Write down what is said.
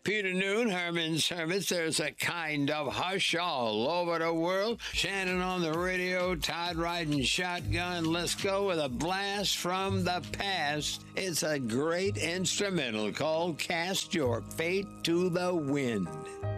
Peter Noon, Herman's Hermits. There's a kind of hush all over the world. Shannon on the radio, Todd riding shotgun. Let's go with a blast from the past. It's a great instrumental called Cast Your Fate to the Wind.